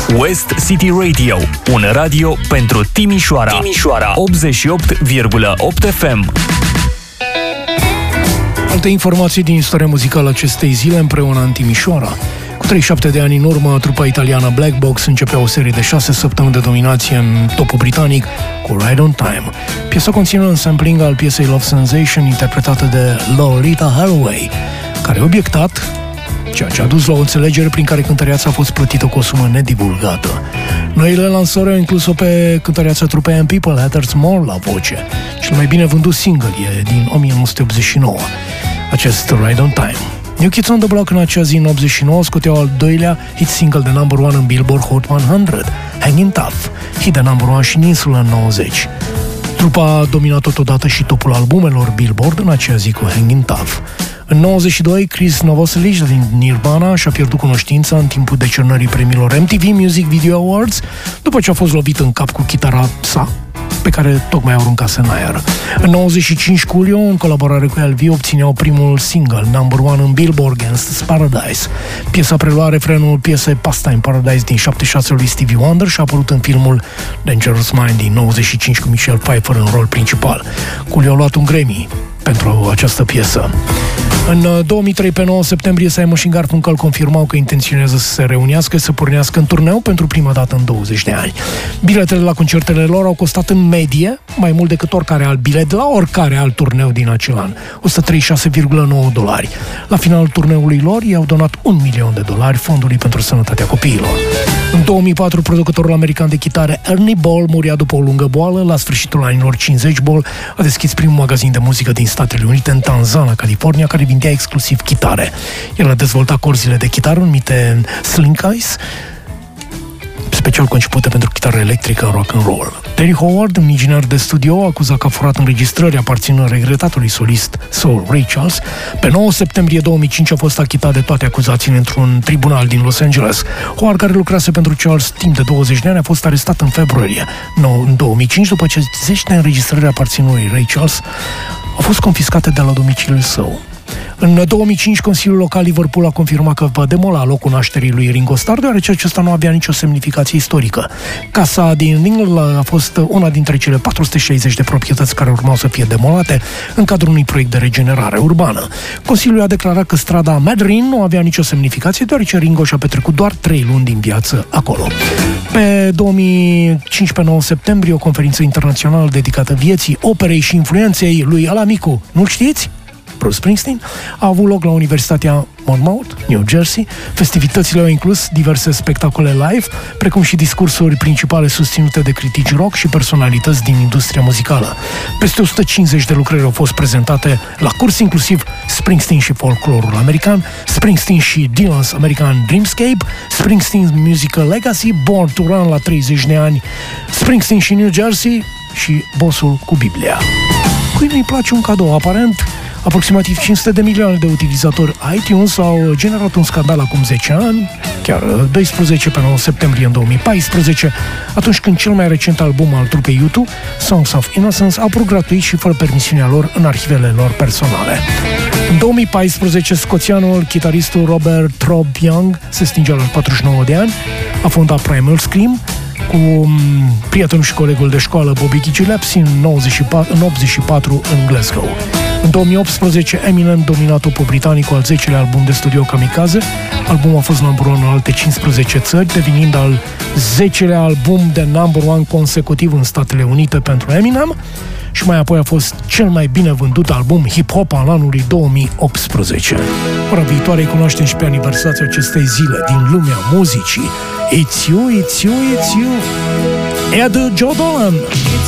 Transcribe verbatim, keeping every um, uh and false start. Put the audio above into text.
West City Radio, un radio pentru Timișoara. Timișoara optzeci și opt virgulă opt F M. Alte informații din istoria muzicală acestei zile împreună în Timișoara. Cu treizeci și șapte de ani în urmă, trupa italiană Black Box începea o serie de șase săptămâni de dominație în topul britanic cu Ride on Time. Piesa conține un sampling al piesei Love Sensation interpretată de Lolita Holloway, care a obiectat, ceea ce a dus la o înțelegere prin care cântăreața a fost plătită cu o sumă nedivulgată. Noile lansări au inclus-o pe cântăreața trupei And People Hatters More la voce. Cel mai bine vândut single e din o mie nouă sute optzeci și nouă, acest Ride on Time. New Kids on the Block în acea zi, în optzeci și nouă, scoteau al doilea hit single de number one în Billboard Hot o sută, Hangin' Tough, hit de number one și în insulă în nouăzeci. Trupa a dominat totodată și topul albumelor Billboard în acea zi cu Hangin' Tough. În nouăzeci și doi, Chris Novoselic din Nirvana și-a pierdut cunoștința în timpul decernării premiilor M T V Music Video Awards, după ce a fost lovit în cap cu chitara sa, pe care tocmai au aruncase în aer. În nouăzeci și cinci, Coolio, în colaborare cu L V, obțineau primul single, number one în Billboard, Gangsta's Paradise. Piesa prelua refrenul piesei Pastime Paradise din șaptezeci și șase lui Stevie Wonder și a apărut în filmul Dangerous Mind din nouăzeci și cinci cu Michelle Pfeiffer în rol principal. Coolio a luat un Grammy pentru această piesă. În două mii trei, pe nouă septembrie, Simon și Garfunkel confirmau că intenționează să se reunească și să pornească în turneu pentru prima dată în douăzeci de ani. Biletele la concertele lor au costat în medie mai mult decât oricare alt bilet la oricare alt turneu din acel an, o sută treizeci și șase virgulă nouă dolari. La finalul turneului lor, i-au donat un milion de dolari Fondului pentru Sănătatea Copiilor. În două mii patru, producătorul american de chitare Ernie Ball muria după o lungă boală. La sfârșitul anilor cincizeci, Ball a deschis primul magazin de muzică din Statele Unite, în Tanzania, California, care vindea exclusiv chitare. El a dezvoltat corzile de chitară numite Sling Eyes, special concepute pentru chitară electrică în rock and roll. Terry Howard, un inginer de studio, a acuzat că a furat înregistrări aparținând regretatului solist soul Ray Charles. Pe nouă septembrie două mii cinci a fost achitat de toate acuzațiile într-un tribunal din Los Angeles. Howard, care lucrase pentru Charles timp de douăzeci de ani, a fost arestat în februarie în două mii cinci, după ce zeci de înregistrări aparținând lui Ray Charles au fost confiscate de la domiciliul său. În două mii cinci, Consiliul Local Liverpool a confirmat că va demola locul nașterii lui Ringo Starr, deoarece acesta nu avea nicio semnificație istorică. Casa din Dingle a fost una dintre cele patru sute șaizeci de proprietăți care urmau să fie demolate în cadrul unui proiect de regenerare urbană. Consiliul a declarat că strada Madryn nu avea nicio semnificație, deoarece Ringo și-a petrecut doar trei luni din viață acolo. Pe două mii cinci, pe nouă septembrie, o conferință internațională dedicată vieții, operei și influenței lui Alamicu, nu știți? Bruce Springsteen, a avut loc la Universitatea Monmouth, New Jersey. Festivitățile au inclus diverse spectacole live, precum și discursuri principale susținute de critici rock și personalități din industria muzicală. Peste o sută cincizeci de lucrări au fost prezentate la curs, inclusiv Springsteen și folclorul american, Springsteen și Dylan's American Dreamscape, Springsteen's Musical Legacy, Born to Run la treizeci de ani, Springsteen și New Jersey și Bossul cu Biblia. Cui nu-i place un cadou? Aparent, aproximativ cinci sute de milioane de utilizatori iTunes au generat un scandal acum zece ani, chiar doisprezece pe nouă septembrie în două mii paisprezece, atunci când cel mai recent album al trupei U doi, Songs of Innocence, a apărut gratuit și fără permisiunea lor în arhivele lor personale. În două mii paisprezece, scoțianul, chitaristul Robert Throb Young se stingea la patruzeci și nouă de ani, a fondat Primal Scream cu prietenul și colegul de școală Bobby Gillespie în, nouăzeci și patru, în optzeci și patru în Glasgow. În două mii optsprezece, Eminem domina topul britanic cu al zecelea album de studio Kamikaze. Albumul a fost number one în alte cincisprezece țări, devenind al zecelea album de number one consecutiv în Statele Unite pentru Eminem și mai apoi a fost cel mai bine vândut album hip-hop al anului două mii optsprezece. Ora viitoare îi cunoaștem și pe aniversația acestei zile din lumea muzicii. It's you, it's you, it's you. Ed Joe Dolan.